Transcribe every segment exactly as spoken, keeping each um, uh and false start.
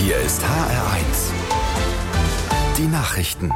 Hier ist H R eins. Die Nachrichten.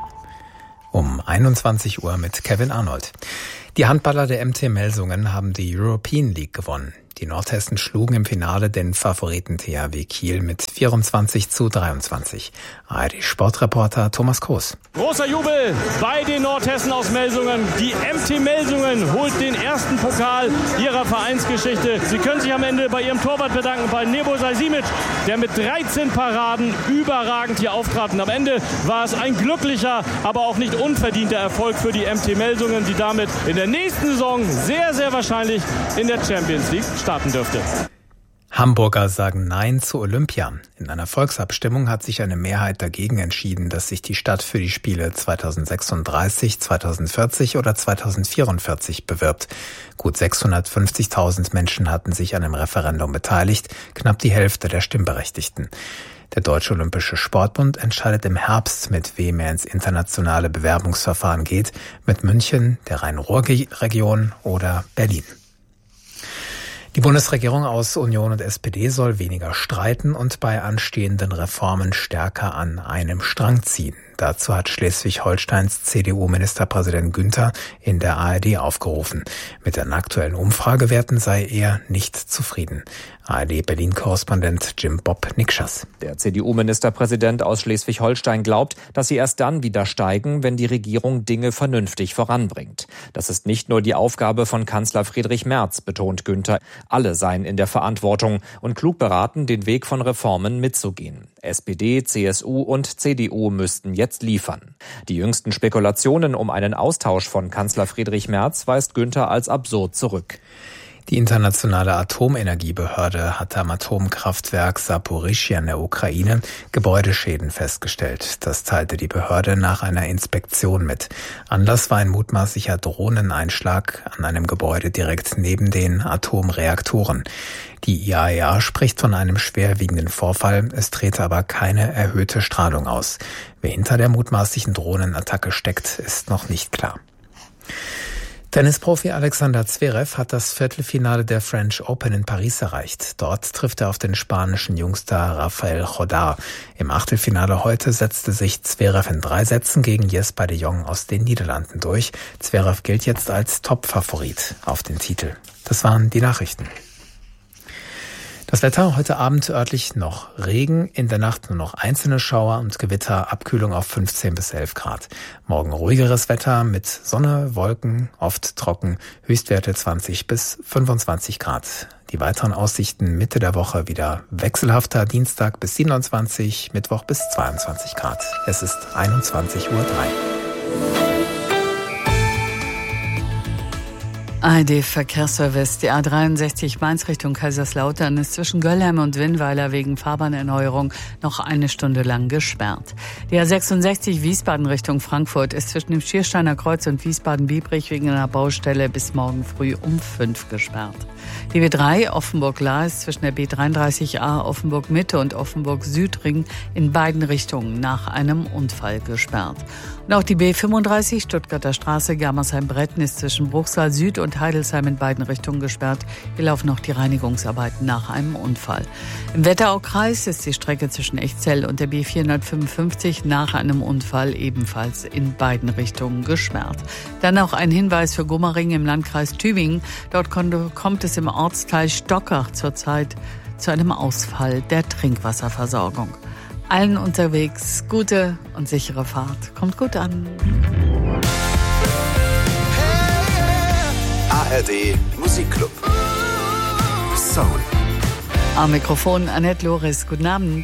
Um einundzwanzig Uhr mit Kevin Arnold. Die Handballer der M T Melsungen haben die European League gewonnen. Die Nordhessen schlugen im Finale den Favoriten T H W Kiel mit vierundzwanzig zu dreiundzwanzig. A R D-Sportreporter Thomas Kroos. Großer Jubel bei den Nordhessen aus Melsungen. Die M T Melsungen holt den ersten Pokal ihrer Vereinsgeschichte. Sie können sich am Ende bei ihrem Torwart bedanken, bei Nebo Sajsimic, der mit dreizehn Paraden überragend hier auftrat. Und am Ende war es ein glücklicher, aber auch nicht unverdienter Erfolg für die M T Melsungen, die damit in der nächsten Saison sehr, sehr wahrscheinlich in der Champions League starten dürfte. Hamburger sagen Nein zu Olympia. In einer Volksabstimmung hat sich eine Mehrheit dagegen entschieden, dass sich die Stadt für die Spiele zweitausendsechsunddreißig, zweitausendvierzig oder zweitausendvierundvierzig bewirbt. Gut sechshundertfünfzigtausend Menschen hatten sich an dem Referendum beteiligt, knapp die Hälfte der Stimmberechtigten. Der Deutsche Olympische Sportbund entscheidet im Herbst, mit wem er ins internationale Bewerbungsverfahren geht, mit München, der Rhein-Ruhr-Region oder Berlin. Die Bundesregierung aus Union und S P D soll weniger streiten und bei anstehenden Reformen stärker an einem Strang ziehen. Dazu hat Schleswig-Holsteins C D U-Ministerpräsident Günther in der A R D aufgerufen. Mit den aktuellen Umfragewerten sei er nicht zufrieden. A R D-Berlin-Korrespondent Jim Bob Nikschas. Der C D U-Ministerpräsident aus Schleswig-Holstein glaubt, dass sie erst dann wieder steigen, wenn die Regierung Dinge vernünftig voranbringt. Das ist nicht nur die Aufgabe von Kanzler Friedrich Merz, betont Günther. Alle seien in der Verantwortung und klug beraten, den Weg von Reformen mitzugehen. S P D, C S U und C D U müssten jetzt liefern. Die jüngsten Spekulationen um einen Austausch von Kanzler Friedrich Merz weist Günther als absurd zurück. Die internationale Atomenergiebehörde hat am Atomkraftwerk Saporischschja in der Ukraine Gebäudeschäden festgestellt. Das teilte die Behörde nach einer Inspektion mit. Anlass war ein mutmaßlicher Drohneneinschlag an einem Gebäude direkt neben den Atomreaktoren. Die I A E A spricht von einem schwerwiegenden Vorfall, es trete aber keine erhöhte Strahlung aus. Wer hinter der mutmaßlichen Drohnenattacke steckt, ist noch nicht klar. Tennisprofi Alexander Zverev hat das Viertelfinale der French Open in Paris erreicht. Dort trifft er auf den spanischen Jungstar Rafael Jodar. Im Achtelfinale heute setzte sich Zverev in drei Sätzen gegen Jesper de Jong aus den Niederlanden durch. Zverev gilt jetzt als Top-Favorit auf den Titel. Das waren die Nachrichten. Das Wetter heute Abend örtlich noch Regen, in der Nacht nur noch einzelne Schauer und Gewitter, Abkühlung auf fünfzehn bis elf Grad. Morgen ruhigeres Wetter mit Sonne, Wolken, oft trocken, Höchstwerte zwanzig bis fünfundzwanzig Grad. Die weiteren Aussichten Mitte der Woche wieder wechselhafter, Dienstag bis siebenundzwanzig, Mittwoch bis zweiundzwanzig Grad. Es ist einundzwanzig Uhr drei. A R D-Verkehrsservice. Die A dreiundsechzig Mainz Richtung Kaiserslautern ist zwischen Göllheim und Winnweiler wegen Fahrbahnerneuerung noch eine Stunde lang gesperrt. Die A sechsundsechzig Wiesbaden Richtung Frankfurt ist zwischen dem Schiersteiner Kreuz und Wiesbaden-Biebrich wegen einer Baustelle bis morgen früh um fünf gesperrt. Die B drei Offenburg-Lahr ist zwischen der B dreiunddreißig A Offenburg-Mitte und Offenburg-Südring in beiden Richtungen nach einem Unfall gesperrt. Und auch die B fünfunddreißig Stuttgarter Straße Germersheim-Bretten ist zwischen Bruchsal Süd und Heidelsheim in beiden Richtungen gesperrt. Hier laufen noch die Reinigungsarbeiten nach einem Unfall. Im Wetteraukreis ist die Strecke zwischen Echzell und der B vierhundertfünfundfünfzig nach einem Unfall ebenfalls in beiden Richtungen gesperrt. Dann auch ein Hinweis für Gummering im Landkreis Tübingen. Dort kommt es im Ortsteil Stockach zurzeit zu einem Ausfall der Trinkwasserversorgung. Allen unterwegs gute und sichere Fahrt. Kommt gut an. A R D Musikclub. Soul. Am Mikrofon Annette Loris. Guten Abend.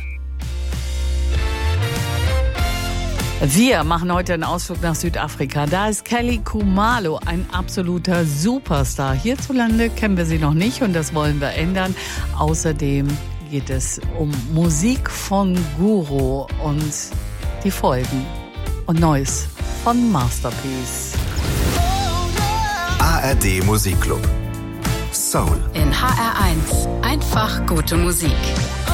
Wir machen heute einen Ausflug nach Südafrika. Da ist Kelly Khumalo, ein absoluter Superstar. Hierzulande kennen wir sie noch nicht und das wollen wir ändern. Außerdem geht es um Musik von Guru und die Folgen und Neues von Masterpiece. A R D Musikclub. Soul. In H R eins. Einfach gute Musik.